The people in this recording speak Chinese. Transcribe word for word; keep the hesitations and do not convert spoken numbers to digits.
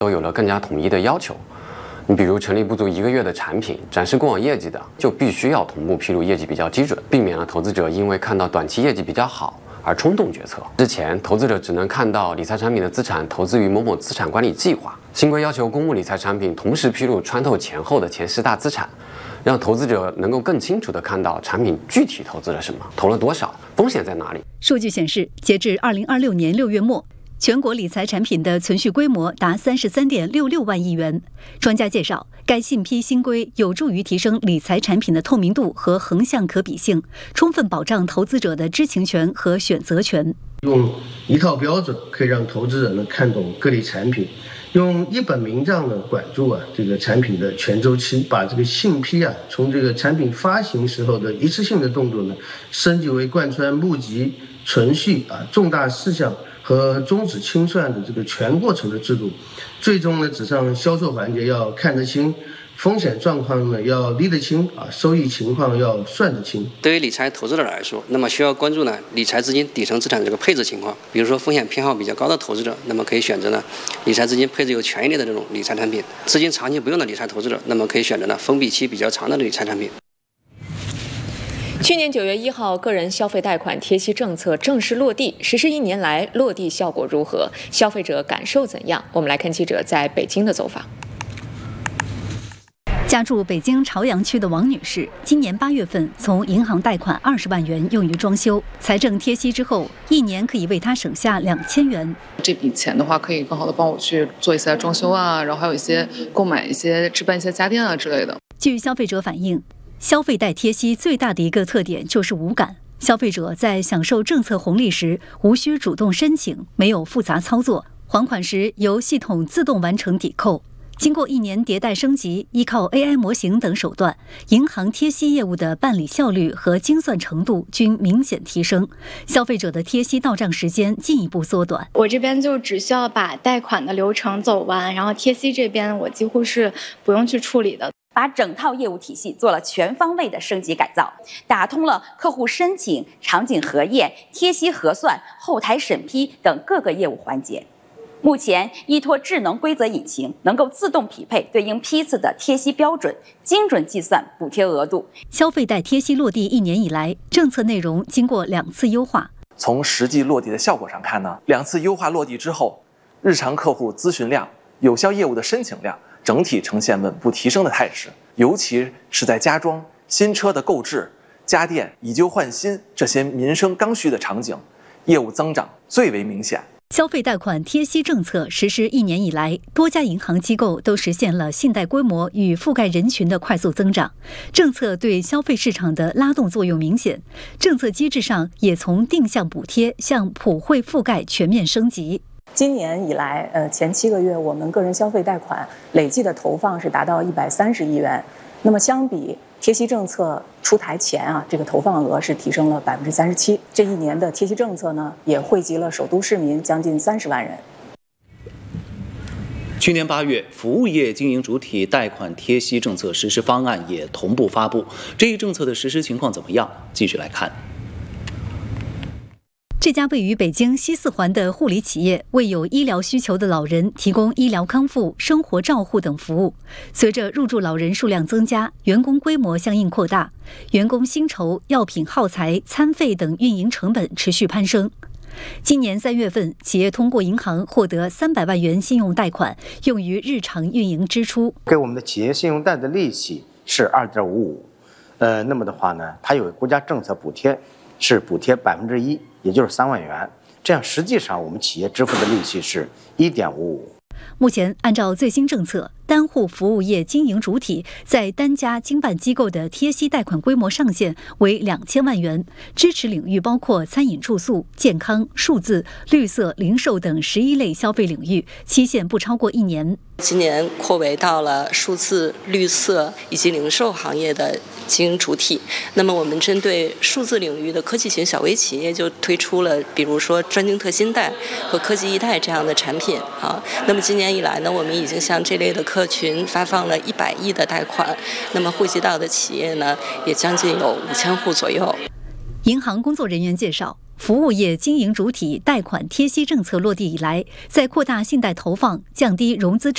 都有了更加统一的要求。你比如成立不足一个月的产品，展示过往业绩的，就必须要同步披露业绩比较基准，避免了投资者因为看到短期业绩比较好而冲动决策。之前投资者只能看到理财产品的资产投资于某某资产管理计划，新规要求公募理财产品同时披露穿透前后的前十大资产，让投资者能够更清楚地看到产品具体投资了什么，投了多少，风险在哪里。 数据显示，截至二零二六年六月末，全国理财产品的存续规模达三十三点六六万亿元。专家介绍，该信批新规有助于提升理财产品的透明度和横向可比性，充分保障投资者的知情权和选择权。 用一套标准可以让投资者呢看懂各类产品，用一本名账呢管住啊这个产品的全周期，把这个信批啊从这个产品发行时候的一次性的动作呢，升级为贯穿募集、存续啊重大事项和终止清算的这个全过程的制度，最终呢只上销售环节要看得清，风险状况呢要理得清啊，收益情况要算得清。 对于理财投资者来说，那么需要关注呢理财资金底层资产的这个配置情况。比如说风险偏好比较高的投资者，那么可以选择呢理财资金配置有权益类的这种理财产品；资金长期不用的理财投资者，那么可以选择呢封闭期比较长的理财产品。 去年九月一号，个人消费贷款贴息政策正式落地，实施一年来落地效果如何？消费者感受怎样？我们来看记者在北京的走访。 家住北京朝阳区的王女士，今年八月份从银行贷款二十万元用于装修，财政贴息之后，一年可以为她省下两千元。 这笔钱的话，可以更好的帮我去做一些装修啊，然后还有一些购买一些置办一些家电啊之类的。 据消费者反映，消费贷贴息最大的一个特点就是无感。消费者在享受政策红利时，无需主动申请，没有复杂操作，还款时由系统自动完成抵扣。经过一年迭代升级，依靠 A I 模型等手段，银行贴息业务的办理效率和精算程度均明显提升，消费者的贴息到账时间进一步缩短。 我这边就只需要把贷款的流程走完，然后贴息这边我几乎是不用去处理的。 把整套业务体系做了全方位的升级改造，打通了客户申请、场景核验、贴息核算、后台审批等各个业务环节。目前依托智能规则引擎，能够自动匹配对应批次的贴息标准，精准计算补贴额度。 消费贷贴息落地一年以来，政策内容经过两次优化。 从实际落地的效果上看呢，两次优化落地之后，日常客户咨询量、有效业务的申请量整体呈现稳步提升的态势，尤其是在家装、新车的购置、家电以旧换新这些民生刚需的场景，业务增长最为明显。 消费贷款贴息政策实施一年以来，多家银行机构都实现了信贷规模与覆盖人群的快速增长，政策对消费市场的拉动作用明显。政策机制上也从定向补贴向普惠覆盖全面升级。 今年以来，呃，前七个月我们个人消费贷款累计的投放是达到一百三十亿元。那么相比贴息政策出台前啊，这个投放额是提升了百分之三十七。这一年的贴息政策呢，也惠及了首都市民将近三十万人。 去年八月，服务业经营主体贷款贴息政策实施方案也同步发布。这一政策的实施情况怎么样？继续来看。 这家位于北京西四环的护理企业为有医疗需求的老人提供医疗康复、生活照护等服务。随着入住老人数量增加，员工规模相应扩大，员工薪酬、药品耗材、餐费等运营成本持续攀升。今年三月份，企业通过银行获得三百万元信用贷款，用于日常运营支出。 给我们的企业信用贷的利息是二点五五，呃，那么的话呢，它有国家政策补贴，是补贴百分之一，也就是三万元。这样实际上我们企业支付的利息是一点五五。 目前，按照最新政策，单户服务业经营主体在单家经办机构的贴息贷款规模上限为两千万元，支持领域包括餐饮住宿、健康、数字、绿色、零售等十一类消费领域，期限不超过一年。 今年扩围到了数字、绿色以及零售行业的经营主体。那么我们针对数字领域的科技型小微企业就推出了比如说专精特新贷和科技易贷这样的产品啊。那么今年以来呢，我们已经向这类的客群发放了一百亿的贷款，那么惠及到的企业呢也将近有五千户左右。 银行工作人员介绍，服务业经营主体贷款贴息政策落地以来，在扩大信贷投放、降低融资